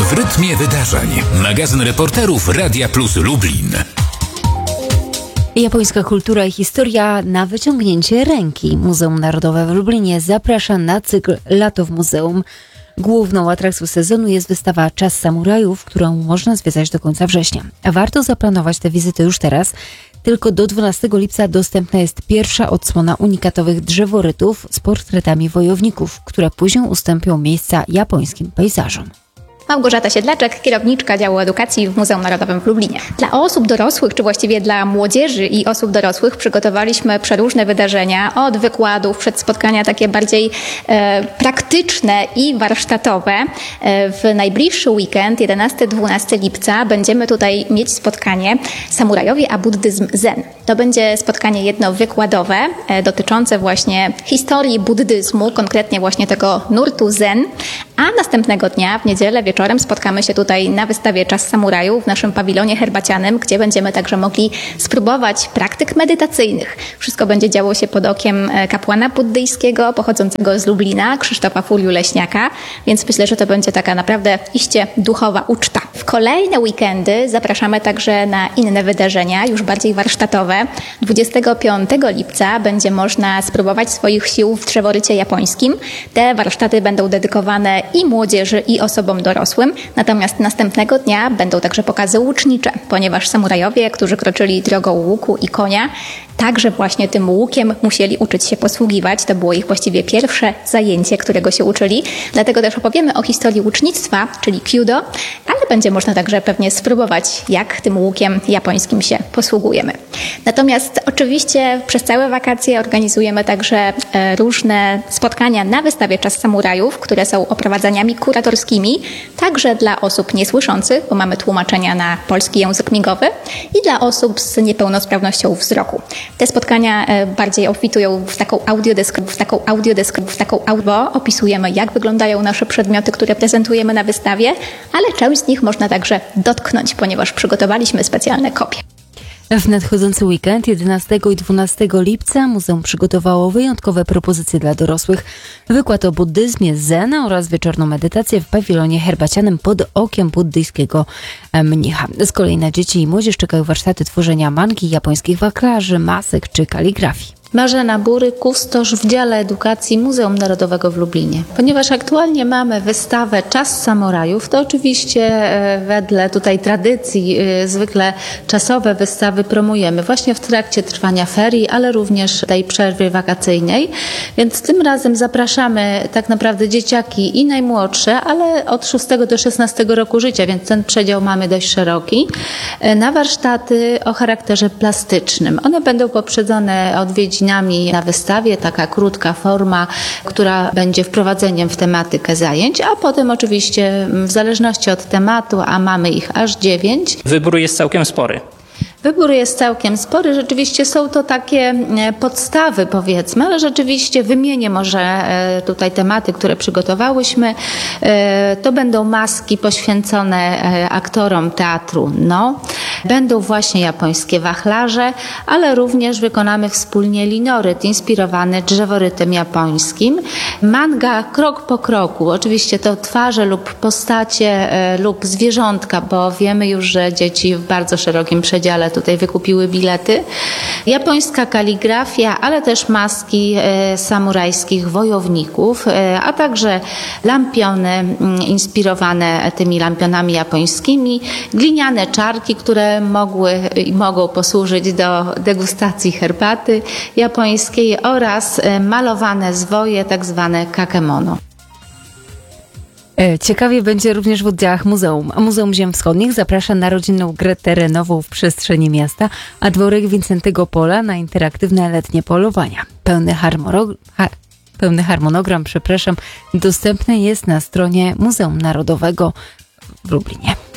w rytmie wydarzeń. Magazyn reporterów Radia Plus Lublin. Japońska kultura i historia na wyciągnięcie ręki. Muzeum Narodowe w Lublinie zaprasza na cykl Lato w Muzeum. Główną atrakcją sezonu jest wystawa Czas Samurajów, którą można zwiedzać do końca września. Warto zaplanować tę wizytę już teraz. Tylko do 12 lipca dostępna jest pierwsza odsłona unikatowych drzeworytów z portretami wojowników, które później ustąpią miejsca japońskim pejzażom. Małgorzata Siedlaczek, kierowniczka działu edukacji w Muzeum Narodowym w Lublinie. Dla osób dorosłych, czy właściwie dla młodzieży i osób dorosłych przygotowaliśmy przeróżne wydarzenia, od wykładów, przed spotkania takie bardziej praktyczne i warsztatowe. W najbliższy weekend, 11-12 lipca, będziemy tutaj mieć spotkanie Samurajowie a buddyzm zen. To będzie spotkanie jedno wykładowe, dotyczące właśnie historii buddyzmu, konkretnie właśnie tego nurtu zen, a następnego dnia, w niedzielę wieczorem, spotkamy się tutaj na wystawie Czas Samurajów w naszym pawilonie herbacianym, gdzie będziemy także mogli spróbować praktyk medytacyjnych. Wszystko będzie działo się pod okiem kapłana buddyjskiego pochodzącego z Lublina, Krzysztofa Furiu-Leśniaka, więc myślę, że to będzie taka naprawdę iście duchowa uczta. W kolejne weekendy zapraszamy także na inne wydarzenia, już bardziej warsztatowe. 25 lipca będzie można spróbować swoich sił w drzeworycie japońskim. Te warsztaty będą dedykowane i młodzieży, i osobom dorosłym. Natomiast następnego dnia będą także pokazy łucznicze, ponieważ samurajowie, którzy kroczyli drogą łuku i konia, także właśnie tym łukiem musieli uczyć się posługiwać. To było ich właściwie pierwsze zajęcie, którego się uczyli. Dlatego też opowiemy o historii łucznictwa, czyli kyudo, ale będzie można także pewnie spróbować, jak tym łukiem japońskim się posługujemy. Natomiast oczywiście przez całe wakacje organizujemy także różne spotkania na wystawie Czas Samurajów, które są oprowadzaniami kuratorskimi, także dla osób niesłyszących, bo mamy tłumaczenia na polski język migowy, i dla osób z niepełnosprawnością wzroku. Te spotkania bardziej obfitują w taką audio, opisujemy, jak wyglądają nasze przedmioty, które prezentujemy na wystawie, ale część z nich można także dotknąć, ponieważ przygotowaliśmy specjalne kopie. W nadchodzący weekend 11 i 12 lipca muzeum przygotowało wyjątkowe propozycje dla dorosłych. Wykład o buddyzmie zen oraz wieczorną medytację w pawilonie herbacianym pod okiem buddyjskiego mnicha. Z kolei na dzieci i młodzież czekają warsztaty tworzenia mangi, japońskich wachlarzy, masek czy kaligrafii. Marzena Bury, kustosz w dziale edukacji Muzeum Narodowego w Lublinie. Ponieważ aktualnie mamy wystawę Czas Samurajów, to oczywiście wedle tutaj tradycji zwykle czasowe wystawy promujemy właśnie w trakcie trwania ferii, ale również tej przerwy wakacyjnej. Więc tym razem zapraszamy tak naprawdę dzieciaki i najmłodsze, ale od 6 do 16 roku życia, więc ten przedział mamy dość szeroki, na warsztaty o charakterze plastycznym. One będą poprzedzone odwiedzinami na wystawie, taka krótka forma, która będzie wprowadzeniem w tematykę zajęć, a potem oczywiście w zależności od tematu, a mamy ich aż 9. Wybór jest całkiem spory. Wybór jest całkiem spory. Rzeczywiście są to takie podstawy, powiedzmy, ale rzeczywiście wymienię może tutaj tematy, które przygotowałyśmy. To będą maski poświęcone aktorom teatru No. Będą właśnie japońskie wachlarze, ale również wykonamy wspólnie linoryt inspirowany drzeworytem japońskim. Manga krok po kroku. Oczywiście to twarze lub postacie lub zwierzątka, bo wiemy już, że dzieci w bardzo szerokim przedziale tutaj wykupiły bilety. Japońska kaligrafia, ale też maski samurajskich wojowników, a także lampiony inspirowane tymi lampionami japońskimi, gliniane czarki, które mogły i mogą posłużyć do degustacji herbaty japońskiej oraz malowane zwoje, tak zwane kakemono. Ciekawie będzie również w oddziałach muzeum. Muzeum Ziem Wschodnich zaprasza na rodzinną grę terenową w przestrzeni miasta, a dworek Wincentego Pola na interaktywne letnie polowania. Pełny harmonogram, dostępny jest na stronie Muzeum Narodowego w Lublinie.